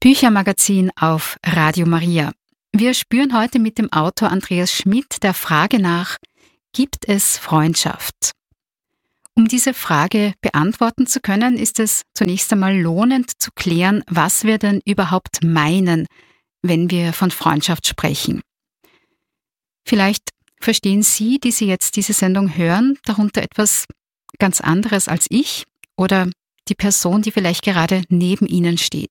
Büchermagazin auf Radio Maria. Wir spüren heute mit dem Autor Andreas Schmidt der Frage nach: Gibt es Freundschaft? Um diese Frage beantworten zu können, ist es zunächst einmal lohnend zu klären, was wir denn überhaupt meinen, wenn wir von Freundschaft sprechen. Vielleicht verstehen Sie, die Sie jetzt diese Sendung hören, darunter etwas ganz anderes als ich oder die Person, die vielleicht gerade neben Ihnen steht.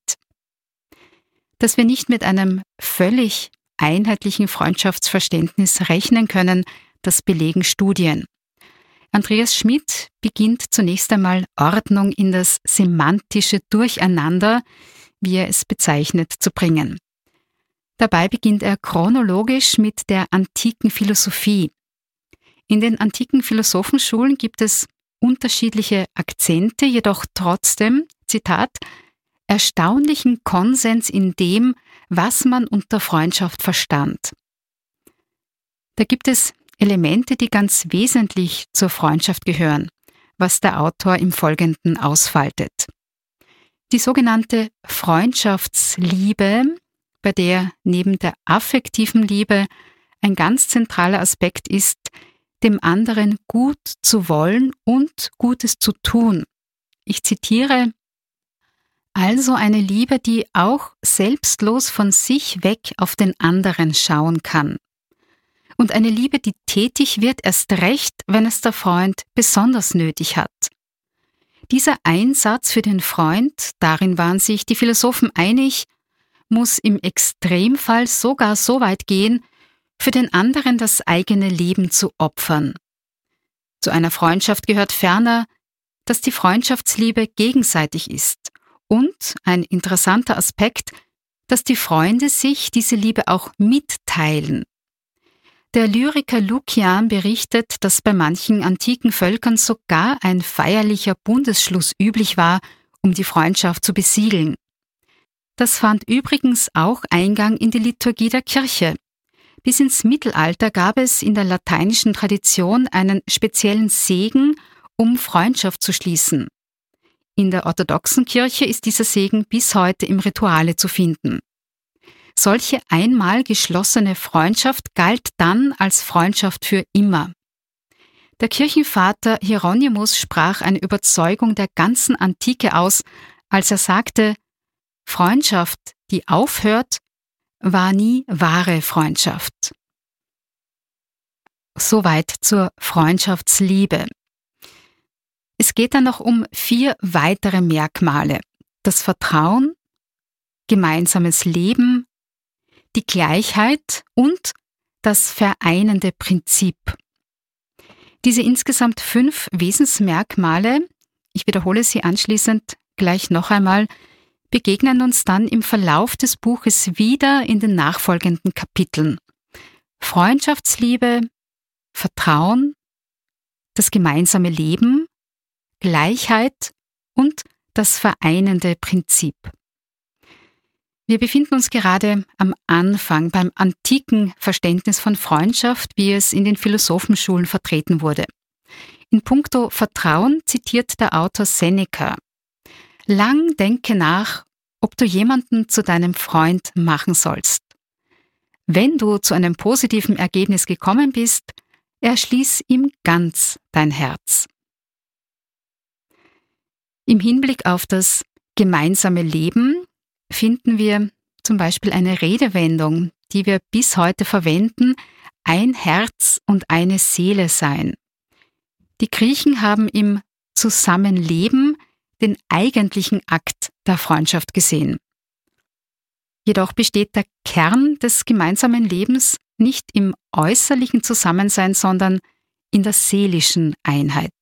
Dass wir nicht mit einem völlig einheitlichen Freundschaftsverständnis rechnen können, das belegen Studien. Andreas Schmidt beginnt zunächst einmal Ordnung in das semantische Durcheinander, wie er es bezeichnet, zu bringen. Dabei beginnt er chronologisch mit der antiken Philosophie. In den antiken Philosophenschulen gibt es unterschiedliche Akzente, jedoch trotzdem, Zitat, erstaunlichen Konsens in dem, was man unter Freundschaft verstand. Da gibt es Elemente, die ganz wesentlich zur Freundschaft gehören, was der Autor im Folgenden ausfaltet. Die sogenannte Freundschaftsliebe, bei der neben der affektiven Liebe ein ganz zentraler Aspekt ist, dem anderen gut zu wollen und Gutes zu tun. Ich zitiere: Also eine Liebe, die auch selbstlos von sich weg auf den anderen schauen kann. Und eine Liebe, die tätig wird, erst recht, wenn es der Freund besonders nötig hat. Dieser Einsatz für den Freund, darin waren sich die Philosophen einig, muss im Extremfall sogar so weit gehen, für den anderen das eigene Leben zu opfern. Zu einer Freundschaft gehört ferner, dass die Freundschaftsliebe gegenseitig ist. Und ein interessanter Aspekt, dass die Freunde sich diese Liebe auch mitteilen. Der Lyriker Lukian berichtet, dass bei manchen antiken Völkern sogar ein feierlicher Bundesschluss üblich war, um die Freundschaft zu besiegeln. Das fand übrigens auch Eingang in die Liturgie der Kirche. Bis ins Mittelalter gab es in der lateinischen Tradition einen speziellen Segen, um Freundschaft zu schließen. In der orthodoxen Kirche ist dieser Segen bis heute im Rituale zu finden. Solche einmal geschlossene Freundschaft galt dann als Freundschaft für immer. Der Kirchenvater Hieronymus sprach eine Überzeugung der ganzen Antike aus, als er sagte: Freundschaft, die aufhört, war nie wahre Freundschaft. Soweit zur Freundschaftsliebe. Es geht dann noch um 4 weitere Merkmale: das Vertrauen, gemeinsames Leben, die Gleichheit und das vereinende Prinzip. Diese insgesamt 5 Wesensmerkmale, ich wiederhole sie anschließend gleich noch einmal, begegnen uns dann im Verlauf des Buches wieder in den nachfolgenden Kapiteln. Freundschaftsliebe, Vertrauen, das gemeinsame Leben, Gleichheit und das vereinende Prinzip. Wir befinden uns gerade am Anfang beim antiken Verständnis von Freundschaft, wie es in den Philosophenschulen vertreten wurde. In puncto Vertrauen zitiert der Autor Seneca: Lang denke nach, ob du jemanden zu deinem Freund machen sollst. Wenn du zu einem positiven Ergebnis gekommen bist, erschließ ihm ganz dein Herz. Im Hinblick auf das gemeinsame Leben finden wir zum Beispiel eine Redewendung, die wir bis heute verwenden: ein Herz und eine Seele sein. Die Griechen haben im Zusammenleben den eigentlichen Akt der Freundschaft gesehen. Jedoch besteht der Kern des gemeinsamen Lebens nicht im äußerlichen Zusammensein, sondern in der seelischen Einheit.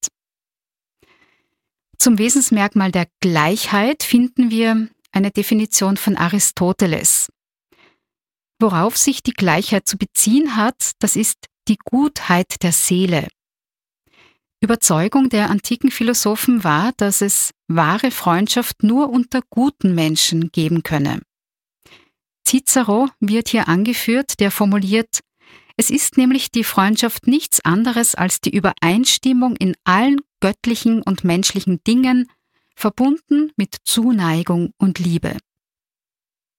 Zum Wesensmerkmal der Gleichheit finden wir eine Definition von Aristoteles. Worauf sich die Gleichheit zu beziehen hat, das ist die Gutheit der Seele. Überzeugung der antiken Philosophen war, dass es wahre Freundschaft nur unter guten Menschen geben könne. Cicero wird hier angeführt, der formuliert: Es ist nämlich die Freundschaft nichts anderes als die Übereinstimmung in allen göttlichen und menschlichen Dingen, verbunden mit Zuneigung und Liebe.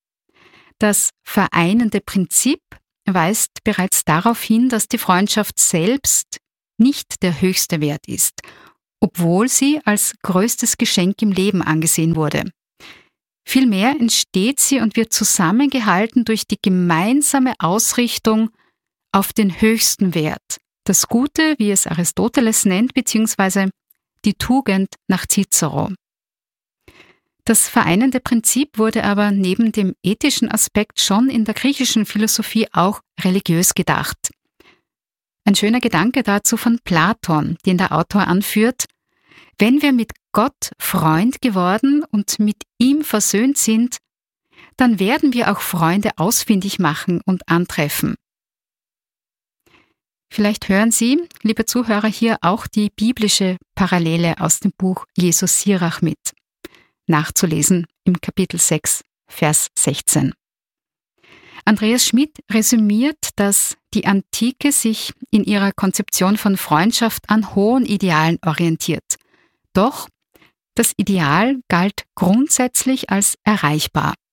Das vereinende Prinzip weist bereits darauf hin, dass die Freundschaft selbst nicht der höchste Wert ist, obwohl sie als größtes Geschenk im Leben angesehen wurde. Vielmehr entsteht sie und wird zusammengehalten durch die gemeinsame Ausrichtung auf den höchsten Wert, das Gute, wie es Aristoteles nennt, beziehungsweise die Tugend nach Cicero. Das vereinende Prinzip wurde aber neben dem ethischen Aspekt schon in der griechischen Philosophie auch religiös gedacht. Ein schöner Gedanke dazu von Platon, den der Autor anführt: Wenn wir mit Gott Freund geworden und mit ihm versöhnt sind, dann werden wir auch Freunde ausfindig machen und antreffen. Vielleicht hören Sie, liebe Zuhörer, hier auch die biblische Parallele aus dem Buch Jesus Sirach mit. Nachzulesen im Kapitel 6, Vers 16. Andreas Schmidt resümiert, dass die Antike sich in ihrer Konzeption von Freundschaft an hohen Idealen orientiert. Doch das Ideal galt grundsätzlich als erreichbar.